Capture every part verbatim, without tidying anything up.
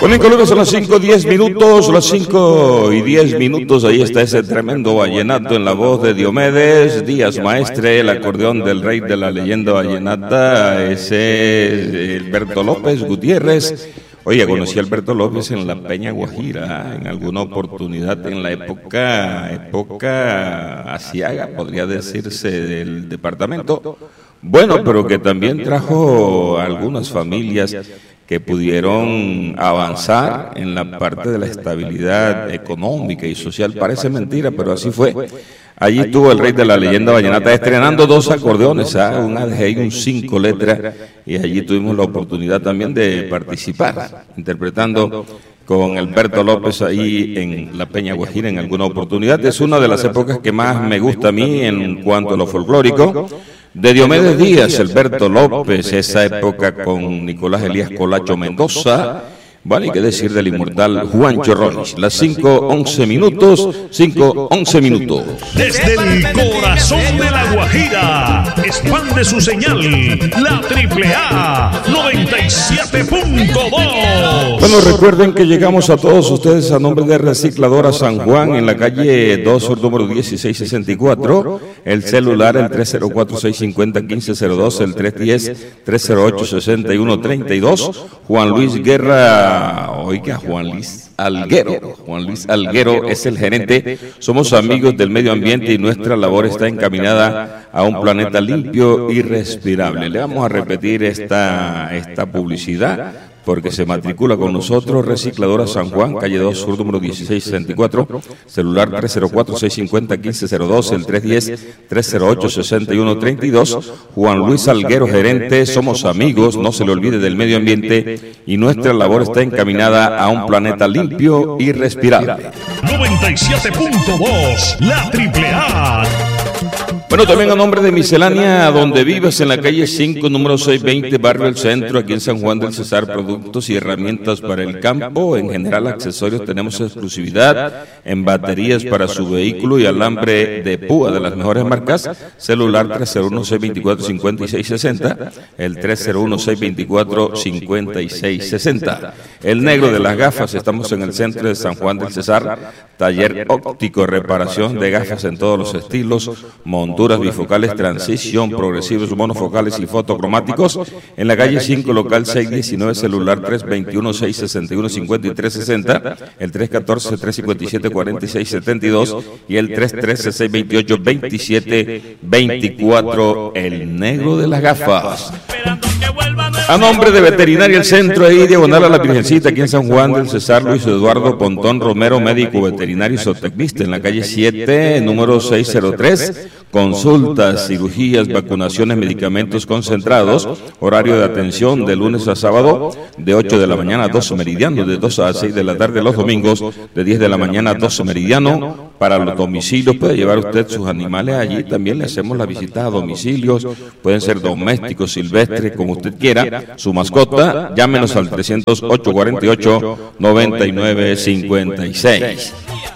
Bueno, en Colombia son las cinco y diez minutos, las cinco y diez minutos, ahí está ese tremendo vallenato en la voz de Diomedes Díaz Maestre, el acordeón del rey de la leyenda vallenata, ese es Alberto López Gutiérrez. Oye, conocí a Alberto López en la Peña Guajira, en alguna oportunidad en la época, época asiaga, podría decirse, del departamento. Bueno, pero que también trajo algunas familias que pudieron avanzar en la parte de la estabilidad económica y social. Parece mentira, pero así fue. Allí estuvo el rey de la leyenda vallenata estrenando dos acordeones, ¿eh? un A D G y un cinco letras, y allí tuvimos la oportunidad también de participar, interpretando con Alberto López ahí en la Peña Guajira en alguna oportunidad. Es una de las épocas que más me gusta a mí en cuanto a lo folclórico. De Diomedes Díaz, Alberto López, esa época con Nicolás Elías Colacho Mendoza, vale, qué decir del inmortal Juancho Roig. Las cinco once minutos, cinco once minutos. Desde el corazón de la Guajira, expande su señal, la Triple A noventa y siete punto dos. Bueno, recuerden que llegamos a todos ustedes a nombre de Recicladora San Juan, en la calle dos, sur número dieciséis sesenta y cuatro, el celular el tres cero cuatro, seis cinco cero, uno cinco cero dos, el tres uno cero, tres cero ocho, seis uno tres dos, Juan Luis Guerra, oiga, Juan Luis Alguero, Juan Luis Alguero es el gerente. Somos amigos del medio ambiente y nuestra labor está encaminada a un planeta limpio y respirable. Le vamos a repetir esta, esta publicidad, porque se matricula con nosotros Recicladora San Juan, calle dos, sur número dieciséis sesenta y cuatro, celular tres cero cuatro, seis cinco cero, uno cinco cero dos, el tres uno cero, tres cero ocho, seis uno tres dos, Juan Luis Alguero, gerente. Somos amigos, no se le olvide del medio ambiente y nuestra labor está encaminada a un planeta limpio y respirable. noventa y siete punto dos, la Triple A. Bueno, también a nombre de Miscelánea Donde Vives, en la calle cinco, número seiscientos veinte, barrio El Centro, aquí en San Juan del Cesar, productos y herramientas para el campo. En general, accesorios, tenemos exclusividad en baterías para su vehículo y alambre de púa de las mejores marcas. Celular tres cero uno, seis dos cuatro, cinco seis seis cero, el tres cero uno, seis dos cuatro, cinco seis seis cero. El negro de las gafas, estamos en el centro de San Juan del Cesar, taller óptico, reparación de gafas en todos los estilos, monturas bifocales, transición, progresivos, monofocales y fotocromáticos. En la calle cinco, local seiscientos diecinueve, celular tres dos uno, seis seis uno, cinco tres seis cero, el tres uno cuatro, tres cinco siete, cuatro seis siete dos y el tres uno tres, seis dos ocho, dos siete dos cuatro. El negro de las gafas. A nombre de Veterinaria El Centro, ahí diagonal a la Virgencita, aquí en San Juan del Cesar, Luis Eduardo Pontón Romero, médico veterinario y zootecnista, en la calle siete, número seiscientos tres, consultas, cirugías, vacunaciones, medicamentos concentrados, horario de atención de lunes a sábado, de ocho de la mañana a doce meridiano, de dos a seis de la tarde los domingos, de diez de la mañana a doce meridiano. Para los domicilios, puede llevar usted sus animales allí, también le hacemos la visita a domicilios, pueden ser domésticos, silvestres, como usted quiera, su mascota, llámenos al trescientos ocho, cuarenta y ocho, noventa y nueve, cincuenta y seis.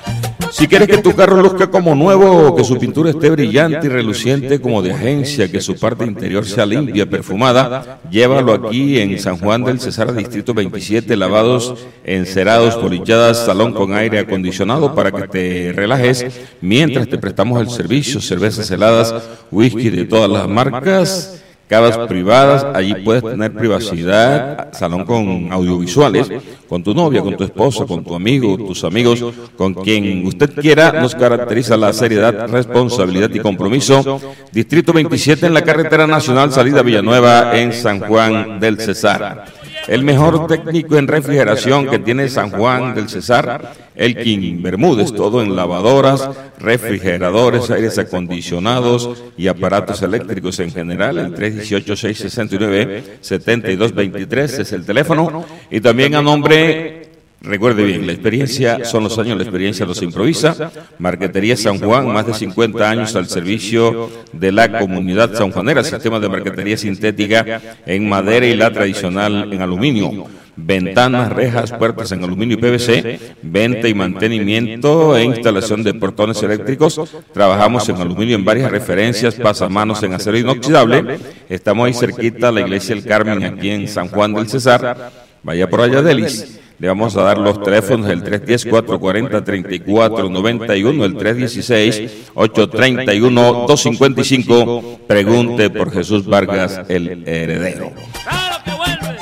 Si quieres que tu carro luzca como nuevo, que su pintura esté brillante y reluciente como de agencia, que su parte interior sea limpia, perfumada, llévalo aquí en San Juan del Cesar, distrito veintisiete, lavados, encerados, polichadas, salón con aire acondicionado para que te relajes mientras te prestamos el servicio, cervezas heladas, whisky de todas las marcas, cavas privadas, allí puedes tener privacidad, salón con audiovisuales, con tu novia, con tu esposa, con tu amigo, tus amigos, con quien usted quiera. Nos caracteriza la seriedad, responsabilidad y compromiso. Distrito veintisiete, en la carretera nacional, salida Villanueva, en San Juan del Cesar. El mejor técnico en refrigeración que tiene San Juan del Cesar, Elkin Bermúdez, todo en lavadoras, refrigeradores, aires acondicionados y aparatos eléctricos en general. El tres uno ocho, seis seis nueve, siete dos dos tres es el teléfono. Y también a nombre, recuerde bien, la experiencia son los años, la experiencia los improvisa. Marquetería San Juan, más de cincuenta años al servicio de la comunidad sanjuanera. Sistema de marquetería sintética en madera y la tradicional en aluminio. Ventanas, rejas, puertas en aluminio y P V C, venta y mantenimiento e instalación de portones eléctricos. Trabajamos en aluminio en varias referencias, pasamanos en acero inoxidable. Estamos ahí cerquita a la Iglesia del Carmen, aquí en San Juan del Cesar. vaya por allá, Delis. Le vamos a dar los teléfonos, el tres uno cero, cuatro cuatro cero, tres cuatro nueve uno, el tres uno seis, ocho tres uno, dos cinco cinco. Pregunte por Jesús Vargas, el heredero. ¡Claro que vuelve!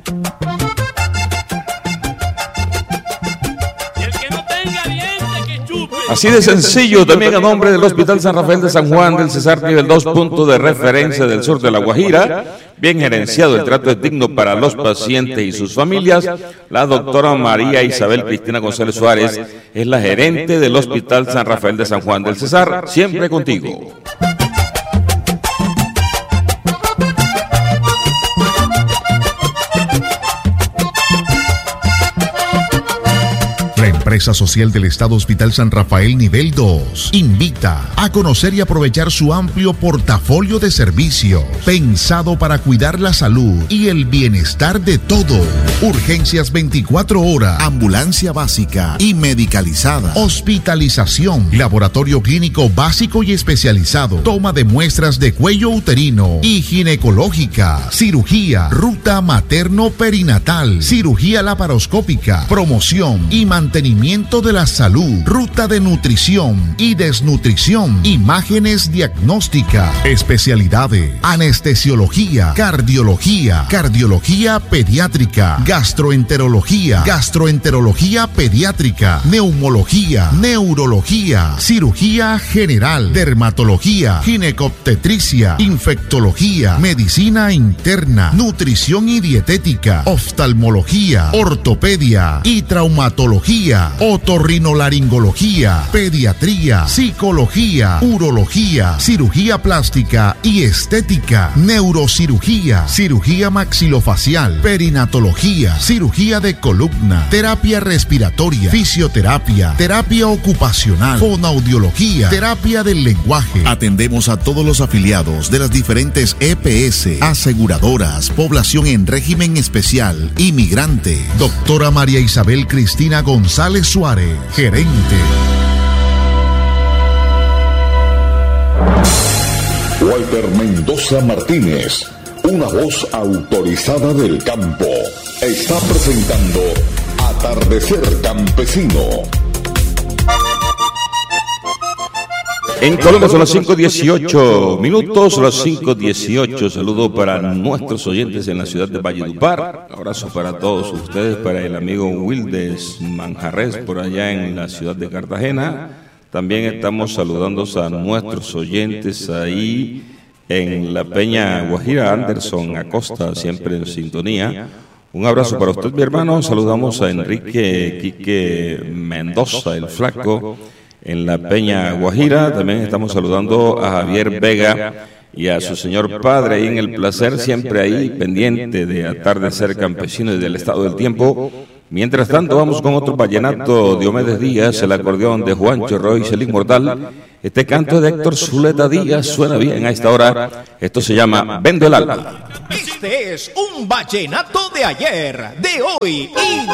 Y el que no tenga dientes, que chupe. Así de sencillo, también a nombre del Hospital San Rafael de San Juan del Cesar, nivel dos, punto de referencia del sur de La Guajira. Bien gerenciado, el trato es digno para los pacientes y sus familias. La doctora María Isabel Cristina González Suárez es la gerente del Hospital San Rafael de San Juan del Cesar, siempre contigo. La empresa social del Estado Hospital San Rafael Nivel dos invita a conocer y aprovechar su amplio portafolio de servicios pensado para cuidar la salud y el bienestar de todos. Urgencias veinticuatro horas, ambulancia básica y medicalizada, hospitalización, laboratorio clínico básico y especializado, toma de muestras de cuello uterino y ginecológica, cirugía, ruta materno-perinatal, cirugía laparoscópica, promoción y mantenimiento Mantenimiento de la salud, ruta de nutrición y desnutrición, imágenes diagnósticas, especialidades, anestesiología, cardiología, cardiología pediátrica, gastroenterología, gastroenterología pediátrica, neumología, neurología, cirugía general, dermatología, ginecobstetricia, infectología, medicina interna, nutrición y dietética, oftalmología, ortopedia y traumatología, otorrinolaringología, pediatría, psicología, urología, cirugía plástica y estética, neurocirugía, cirugía maxilofacial, perinatología, cirugía de columna, terapia respiratoria, fisioterapia, terapia ocupacional, fonoaudiología, terapia del lenguaje. Atendemos a todos los afiliados de las diferentes E P S, aseguradoras, población en régimen especial, inmigrante. Doctora María Isabel Cristina González González Suárez, gerente. Walter Mendoza Martínez, una voz autorizada del campo, está presentando Atardecer Campesino. En Colombia son las cinco dieciocho minutos, las cinco dieciocho. Saludo para nuestros oyentes en la ciudad de Valledupar. Abrazo para todos ustedes, para el amigo Wildes Manjarres por allá en la ciudad de Cartagena. También estamos saludando a nuestros oyentes ahí en la Peña Guajira, Anderson Acosta, siempre en sintonía. Un abrazo para usted, mi hermano. Saludamos a Enrique Quique Mendoza, el flaco, en la Peña Guajira. También estamos saludando a Javier Vega y a su señor padre ahí en El Placer, siempre ahí pendiente de Atardecer Campesino y del estado del tiempo. Mientras tanto, vamos con otro vallenato de Diomedes Díaz, el acordeón de Juancho Roy, el Inmortal. Este canto es de Héctor Zuleta Díaz, suena bien a esta hora. Esto se llama Vendo el alma. Este es un vallenato de ayer, de hoy y